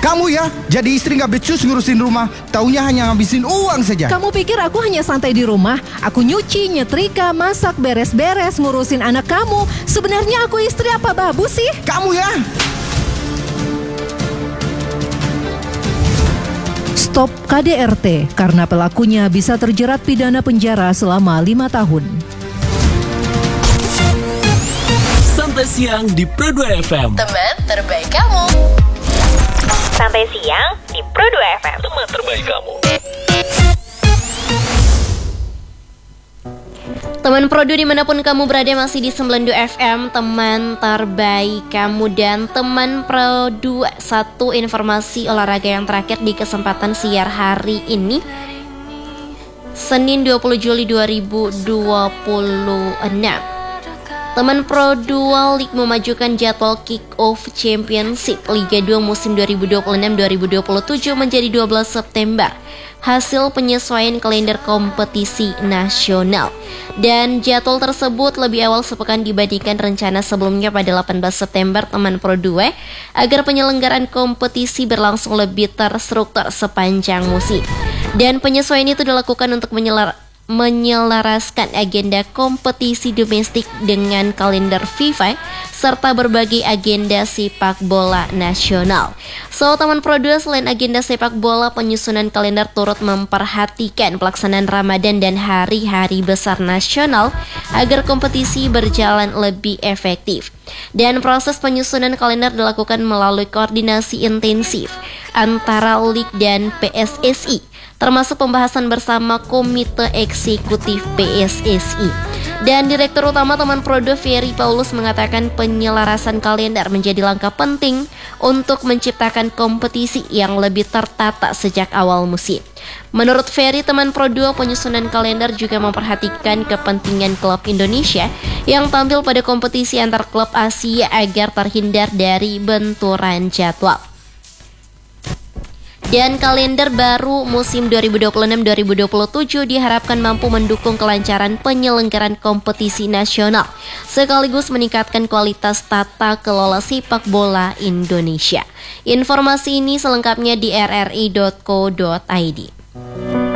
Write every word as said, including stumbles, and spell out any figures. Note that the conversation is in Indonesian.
Kamu ya, jadi istri gak becus ngurusin rumah, taunya hanya ngabisin uang saja. Kamu pikir aku hanya santai di rumah? Aku nyuci, nyetrika, masak, beres-beres, ngurusin anak kamu. Sebenarnya aku istri apa babu sih? Kamu ya. Stop K D R T karena pelakunya bisa terjerat pidana penjara selama lima tahun. Santai siang di Pro dua F M. Teman terbaik kamu. Santai siang di Pro dua F M. Teman terbaik kamu. Teman Pro dua dimanapun kamu berada masih di sembilan puluh dua F M. Teman terbaik kamu dan teman Pro dua. Satu informasi olahraga yang terakhir di kesempatan siar hari ini, Senin dua puluh Juli dua ribu dua puluh enam. Teman Pro dua League memajukan jadwal kick-off Championship Liga dua musim dua ribu dua puluh enam dua ribu dua puluh tujuh menjadi dua belas September. Hasil penyesuaian kalender kompetisi nasional. Dan jadwal tersebut lebih awal sepekan dibandingkan rencana sebelumnya pada delapan belas September teman Pro dua, agar penyelenggaraan kompetisi berlangsung lebih terstruktur sepanjang musim. Dan penyesuaian itu dilakukan untuk menyelar menyelaraskan agenda kompetisi domestik dengan kalender FIFA serta berbagai agenda sepak bola nasional. So, teman Pro dua, selain agenda sepak bola, penyusunan kalender turut memperhatikan pelaksanaan Ramadan dan hari-hari besar nasional agar kompetisi berjalan lebih efektif. Dan proses penyusunan kalender dilakukan melalui koordinasi intensif antara League dan P S S I, termasuk pembahasan bersama Komite Eksekutif P S S I. Dan Direktur Utama teman Pro dua Ferry Paulus mengatakan penyelarasan kalender menjadi langkah penting untuk menciptakan kompetisi yang lebih tertata sejak awal musim. Menurut Ferry, teman Pro dua, penyusunan kalender juga memperhatikan kepentingan klub Indonesia yang tampil pada kompetisi antar klub Asia agar terhindar dari benturan jadwal. Dan kalender baru musim dua ribu dua puluh enam dua ribu dua puluh tujuh diharapkan mampu mendukung kelancaran penyelenggaraan kompetisi nasional, sekaligus meningkatkan kualitas tata kelola sepak bola Indonesia. Informasi ini selengkapnya di r r i dot co dot i d.